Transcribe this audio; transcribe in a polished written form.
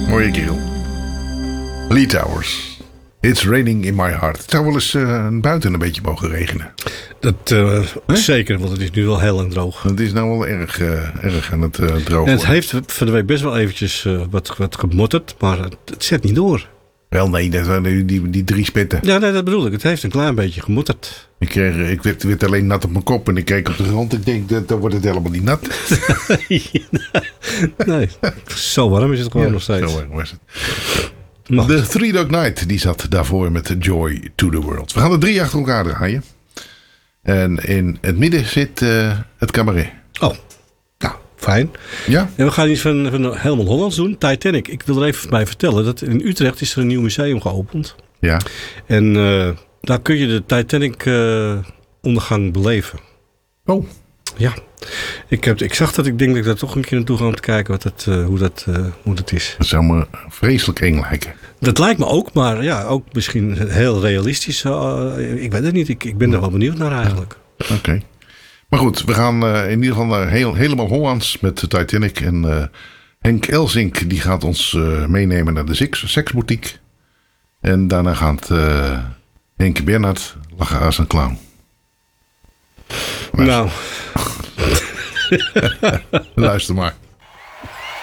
Mooie kerel. Lee Towers. It's raining in my heart. Het zou wel eens buiten een beetje mogen regenen. Dat zeker, want het is nu wel heel en droog. Het is nou wel erg aan het droog En het worden. heeft van de week best wel eventjes wat gemotterd, maar het zet niet door. Wel nee, dat waren die 3 spetten. Ja, nee, dat bedoel ik. Het heeft een klein beetje gemotterd. Ik werd alleen nat op mijn kop en ik keek op de grond. Ik denk, dan wordt het helemaal niet nat. Nee, zo warm is het gewoon nog steeds. Zo erg was het. Maar The Three Dog Night, die zat daarvoor met Joy to the World. We gaan er 3 achter elkaar draaien. En in het midden zit het cabaret. oh, nou, fijn. Ja? En we gaan iets van helemaal Hollands doen. Titanic. Ik wil er even bij vertellen dat in Utrecht is er een nieuw museum geopend. Ja. En daar kun je de Titanic ondergang beleven. Oh, Ja. Ik zag dat. Ik denk dat ik daar toch een keer naartoe ga om te kijken hoe dat is. dat zou me vreselijk eng lijken. Dat lijkt me ook, maar ja, ook misschien heel realistisch. Ik weet het niet. Ik ben er wel benieuwd naar eigenlijk. Oké. Maar goed, we gaan in ieder geval helemaal Hollands met de Titanic. En Henk Elsink die gaat ons meenemen naar de seksboutique. En daarna gaat Henk Bernhard lachen als een clown. Nou, Luister maar.